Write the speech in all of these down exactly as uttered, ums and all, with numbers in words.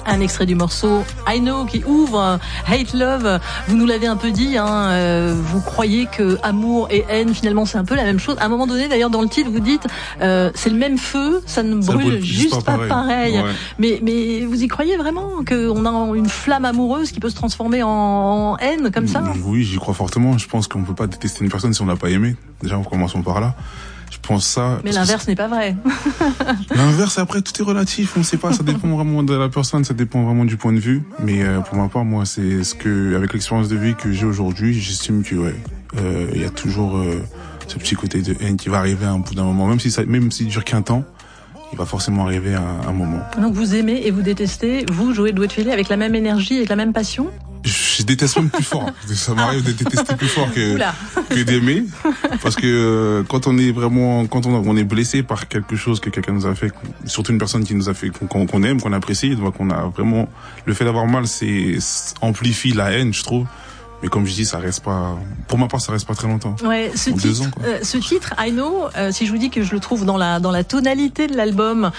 Un extrait du morceau I Know qui ouvre Hate Love. Vous nous l'avez un peu dit, hein, euh, vous croyez que amour et haine, finalement, c'est un peu la même chose. À un moment donné, d'ailleurs, dans le titre, vous dites, euh, c'est le même feu, ça ne ça brûle brûle juste pas pareil. pareil. Ouais. Mais, mais vous y croyez vraiment qu'on a une flamme amoureuse qui peut se transformer en, en haine comme ça? Oui, j'y crois fortement. Je pense qu'on peut pas détester une personne si on l'a pas aimée. Déjà, en commençons par là. Je pense ça. Mais l'inverse n'est pas vrai. L'inverse, après, tout est relatif. On ne sait pas. Ça dépend vraiment de la personne. Ça dépend vraiment du point de vue. Mais euh, pour ma part, moi, c'est ce que, avec l'expérience de vie que j'ai aujourd'hui, j'estime que ouais, euh, il y a toujours euh, ce petit côté de haine qui va arriver à un bout d'un moment, même si ça, même s'il dure qu'un temps. Il va forcément arriver à un, un moment. Donc vous aimez et vous détestez, vous jouez Doué de Filet avec la même énergie, avec la même passion? Je, je déteste même plus fort. Ça m'arrive de détester plus fort que, que d'aimer. Parce que euh, quand on est vraiment, quand on, on est blessé par quelque chose que quelqu'un nous a fait, surtout une personne qui nous a fait, qu'on, qu'on aime, qu'on apprécie, donc on a vraiment, le fait d'avoir mal, c'est, amplifie la haine, je trouve. Mais comme je dis, ça reste pas, pour ma part, ça reste pas très longtemps. Ouais, ce titre, deux ans, euh, ce titre, I Know, euh, si je vous dis que je le trouve dans la, dans la tonalité de l'album,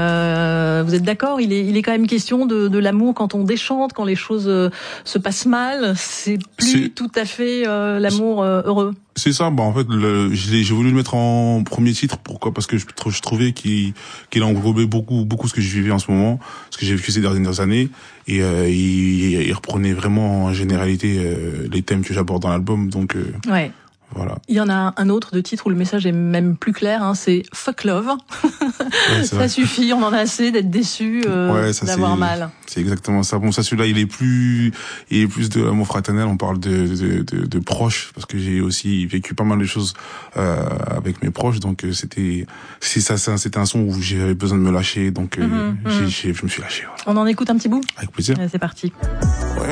euh, vous êtes d'accord? Il est, il est quand même question de, de l'amour quand on déchante, quand les choses euh, se passent mal. C'est plus c'est... tout à fait euh, l'amour euh, heureux. C'est ça, bah en fait, le, j'ai, j'ai voulu le mettre en premier titre. Pourquoi? Parce que je, je trouvais qu'il, qu'il englobait beaucoup, beaucoup ce que je vivais en ce moment, ce que j'ai vécu ces dernières années, et euh, il, il reprenait vraiment en généralité euh, les thèmes que j'aborde dans l'album. Donc, euh, ouais. Voilà. Il y en a un autre de titre où le message est même plus clair, hein, c'est Fuck Love. Ouais, ça vrai. Suffit, on en a assez d'être déçu, euh, ouais, ça, d'avoir c'est, mal. C'est exactement ça. Bon, ça, celui-là, il est plus, il est plus de l'amour fraternel. On parle de, de, de, de proches, parce que j'ai aussi vécu pas mal de choses euh, avec mes proches. Donc, euh, c'était, c'est ça, c'était un son où j'avais besoin de me lâcher. Donc, euh, mm-hmm, j'ai, j'ai, je me suis lâché. Voilà. On en écoute un petit bout? Avec plaisir. Ouais, c'est parti. Ouais.